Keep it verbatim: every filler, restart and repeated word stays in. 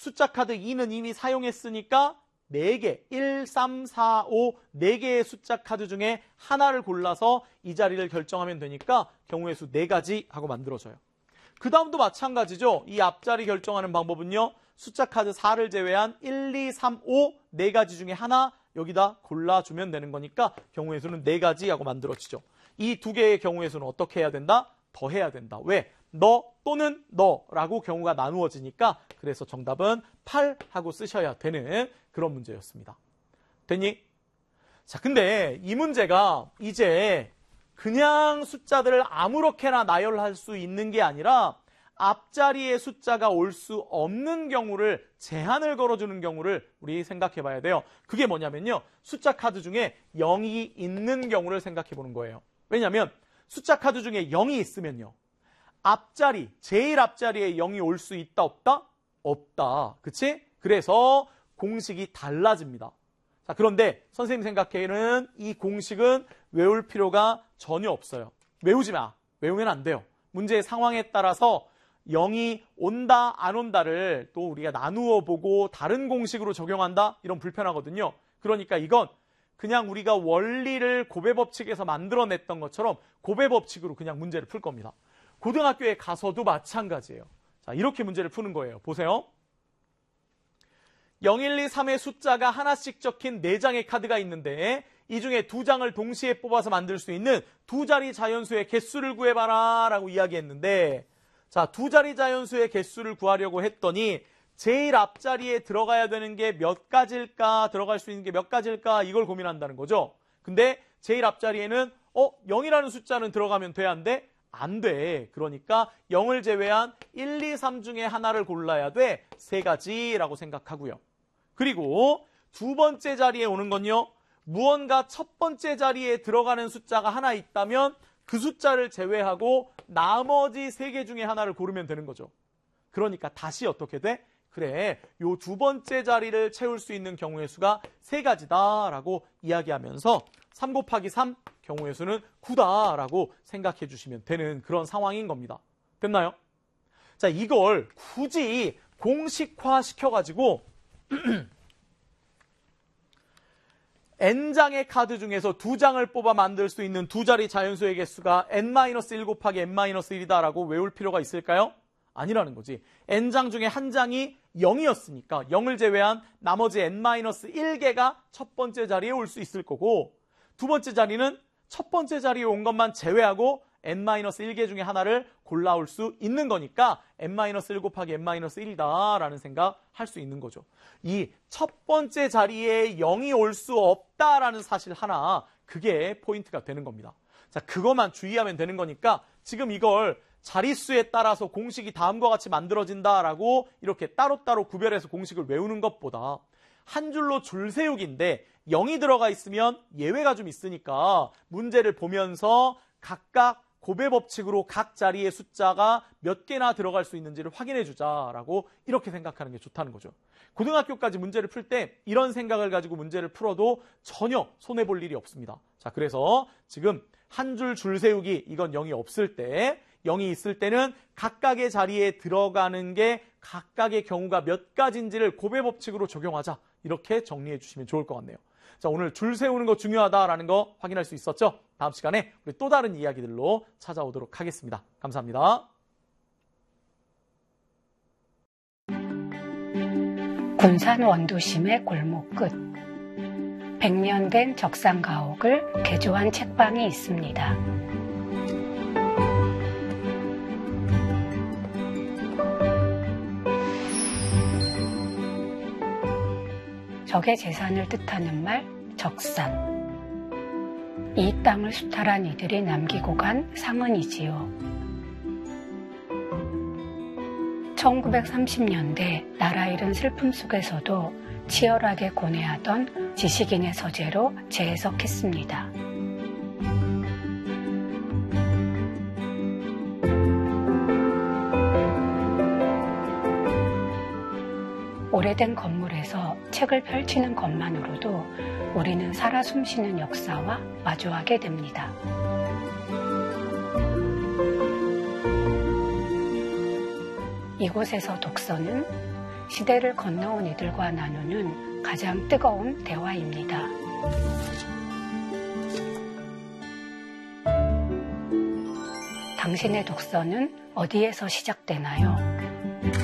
숫자 카드 이는 이미 사용했으니까 네 개, 일, 삼, 사, 오, 네 개의 숫자 카드 중에 하나를 골라서 이 자리를 결정하면 되니까 경우의 수 네 가지 하고 만들어져요. 그 다음도 마찬가지죠. 이 앞자리 결정하는 방법은요. 숫자 카드 사를 제외한 일, 이, 삼, 오 네 가지 중에 하나 여기다 골라주면 되는 거니까 경우의 수는 네 가지 하고 만들어지죠. 이 두 개의 경우의 수는 어떻게 해야 된다? 더해야 된다. 왜? 너 또는 너라고 경우가 나누어지니까 그래서 정답은 팔 하고 쓰셔야 되는 그런 문제였습니다. 됐니? 자, 근데 이 문제가 이제 그냥 숫자들을 아무렇게나 나열할 수 있는 게 아니라 앞자리에 숫자가 올 수 없는 경우를 제한을 걸어주는 경우를 우리 생각해 봐야 돼요. 그게 뭐냐면요. 숫자 카드 중에 영이 있는 경우를 생각해 보는 거예요. 왜냐하면 숫자 카드 중에 영이 있으면요. 앞자리, 제일 앞자리에 영이 올 수 있다, 없다? 없다. 그치? 그래서 공식이 달라집니다. 자, 그런데 선생님 생각에는 이 공식은 외울 필요가 전혀 없어요. 외우지 마. 외우면 안 돼요. 문제의 상황에 따라서 영이 온다, 안 온다를 또 우리가 나누어 보고 다른 공식으로 적용한다? 이런 불편하거든요. 그러니까 이건 그냥 우리가 원리를 곱의 법칙에서 만들어냈던 것처럼 곱의 법칙으로 그냥 문제를 풀 겁니다. 고등학교에 가서도 마찬가지예요. 자, 이렇게 문제를 푸는 거예요. 보세요. 영, 일, 이, 삼의 숫자가 하나씩 적힌 네 장의 카드가 있는데 이 중에 두 장을 동시에 뽑아서 만들 수 있는 두 자리 자연수의 개수를 구해봐라 라고 이야기했는데 자, 두 자리 자연수의 개수를 구하려고 했더니 제일 앞자리에 들어가야 되는 게 몇 가지일까, 들어갈 수 있는 게 몇 가지일까 이걸 고민한다는 거죠. 근데 제일 앞자리에는 어, 영이라는 숫자는 들어가면 돼야 한데 안 돼. 그러니까 영을 제외한 일, 이, 삼 중에 하나를 골라야 돼. 세 가지라고 생각하고요. 그리고 두 번째 자리에 오는 건요. 무언가 첫 번째 자리에 들어가는 숫자가 하나 있다면 그 숫자를 제외하고 나머지 세 개 중에 하나를 고르면 되는 거죠. 그러니까 다시 어떻게 돼? 그래, 요 두 번째 자리를 채울 수 있는 경우의 수가 세 가지다라고 이야기하면서 삼 곱하기 삼 경우의 수는 구다라고 생각해 주시면 되는 그런 상황인 겁니다. 됐나요? 자, 이걸 굳이 공식화 시켜가지고 N장의 카드 중에서 두 장을 뽑아 만들 수 있는 두 자리 자연수의 개수가 엔 마이너스 일 곱하기 엔 마이너스 일이다라고 외울 필요가 있을까요? 아니라는 거지. N장 중에 한 장이 영이었으니까 영을 제외한 나머지 엔 마이너스 일 개가 첫 번째 자리에 올 수 있을 거고 두 번째 자리는 첫 번째 자리에 온 것만 제외하고 엔 마이너스 일 개 중에 하나를 골라올 수 있는 거니까 엔 마이너스 일 곱하기 엔 마이너스 일이다 라는 생각 할 수 있는 거죠. 이 첫 번째 자리에 영이 올 수 없다라는 사실 하나 그게 포인트가 되는 겁니다. 자, 그것만 주의하면 되는 거니까 지금 이걸 자릿수에 따라서 공식이 다음과 같이 만들어진다라고 이렇게 따로따로 구별해서 공식을 외우는 것보다 한 줄로 줄 세우기인데 영이 들어가 있으면 예외가 좀 있으니까 문제를 보면서 각각 곱의 법칙으로 각 자리의 숫자가 몇 개나 들어갈 수 있는지를 확인해 주자라고 이렇게 생각하는 게 좋다는 거죠. 고등학교까지 문제를 풀 때 이런 생각을 가지고 문제를 풀어도 전혀 손해볼 일이 없습니다. 자, 그래서 지금 한 줄 줄 세우기 이건 영이 없을 때 영이 있을 때는 각각의 자리에 들어가는 게 각각의 경우가 몇 가지인지를 곱의 법칙으로 적용하자 이렇게 정리해 주시면 좋을 것 같네요. 자, 오늘 줄 세우는 거 중요하다라는 거 확인할 수 있었죠? 다음 시간에 우리 또 다른 이야기들로 찾아오도록 하겠습니다. 감사합니다. 군산 원도심의 골목 끝 백 년 된 적상 가옥을 개조한 책방이 있습니다. 적의 재산을 뜻하는 말 적산. 이 땅을 수탈한 이들이 남기고 간 상흔이지요. 천구백삼십 년대 나라 잃은 슬픔 속에서도 치열하게 고뇌하던 지식인의 서재로 재해석했습니다. 오래된 건물에서 책을 펼치는 것만으로도 우리는 살아 숨쉬는 역사와 마주하게 됩니다. 이곳에서 독서는 시대를 건너온 이들과 나누는 가장 뜨거운 대화입니다. 당신의 독서는 어디에서 시작되나요?